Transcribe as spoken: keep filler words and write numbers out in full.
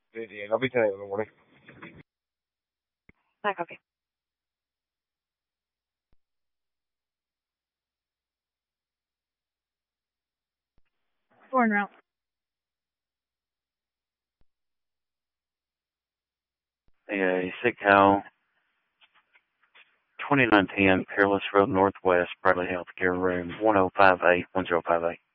fifty-eight. I'll be ten in the morning. Hi, copy. Four en route. Yeah, SIGCAL twenty-nine ten, Peerless Road Northwest, Bradley Healthcare Room, one oh five eight, one oh five eight.